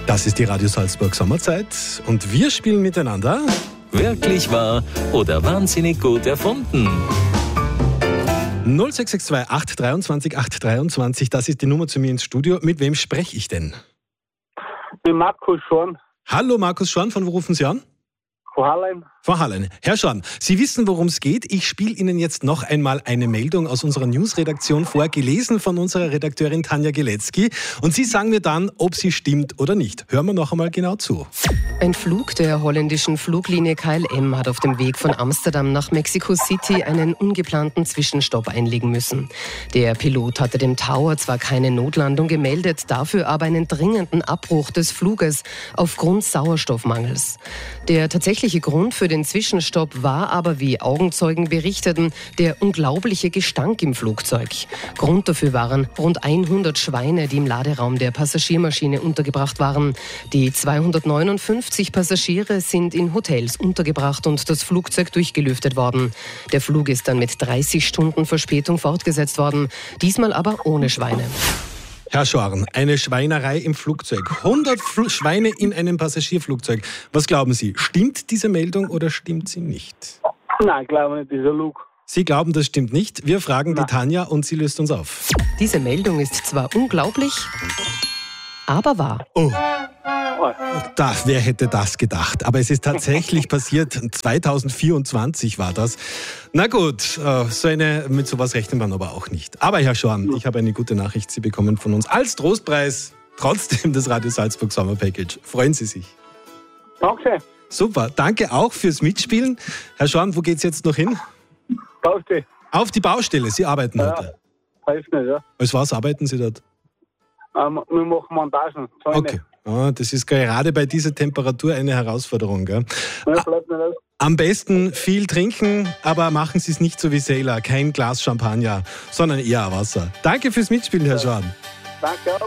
Das ist die Radio Salzburg Sommerzeit und wir spielen miteinander. Wirklich wahr oder wahnsinnig gut erfunden? 0662 823 823, das ist die Nummer zu mir ins Studio. Mit wem spreche ich denn? Mit Markus Schorn. Hallo Markus Schorn, von wo rufen Sie an? Von Hallein. Von Hallein. Herr Schorn, Sie wissen, worum es geht. Ich spiele Ihnen jetzt noch einmal eine Meldung aus unserer Newsredaktion vor, gelesen von unserer Redakteurin Tanja Geletzky. Und Sie sagen mir dann, ob sie stimmt oder nicht. Hören wir noch einmal genau zu. Ein Flug der holländischen Fluglinie KLM hat auf dem Weg von Amsterdam nach Mexico City einen ungeplanten Zwischenstopp einlegen müssen. Der Pilot hatte dem Tower zwar keine Notlandung gemeldet, dafür aber einen dringenden Abbruch des Fluges aufgrund Sauerstoffmangels. Der tatsächliche Grund für den Zwischenstopp war aber, wie Augenzeugen berichteten, der unglaubliche Gestank im Flugzeug. Grund dafür waren rund 100 Schweine, die im Laderaum der Passagiermaschine untergebracht waren. Die 259 Passagiere sind in Hotels untergebracht und das Flugzeug durchgelüftet worden. Der Flug ist dann mit 30 Stunden Verspätung fortgesetzt worden, diesmal aber ohne Schweine. Herr Schorn, eine Schweinerei im Flugzeug. 100 Schweine in einem Passagierflugzeug. Was glauben Sie, stimmt diese Meldung oder stimmt sie nicht? Nein, ich glaube nicht, dieser Luke. Sie glauben, das stimmt nicht. Wir fragen die Tanja und sie löst uns auf. Diese Meldung ist zwar unglaublich, aber wahr. Oh. Wer hätte das gedacht? Aber es ist tatsächlich passiert. 2024 war das. Na gut, mit sowas rechnet man aber auch nicht. Aber Herr Schorn, ich habe eine gute Nachricht. Sie bekommen von uns als Trostpreis trotzdem das Radio Salzburg Sommer Package. Freuen Sie sich. Danke. Super, danke auch fürs Mitspielen. Herr Schorn, wo geht's jetzt noch hin? Baustelle. Auf die Baustelle. Sie arbeiten heute. Weiß nicht, ja. Als was arbeiten Sie dort? Wir machen Montagen. Okay. Das ist gerade bei dieser Temperatur eine Herausforderung. Gell? Ja, bleibt nicht aus. Am besten viel trinken, aber machen Sie es nicht so wie Sailor. Kein Glas Champagner, sondern eher Wasser. Danke fürs Mitspielen, Herr Schorn. Danke auch.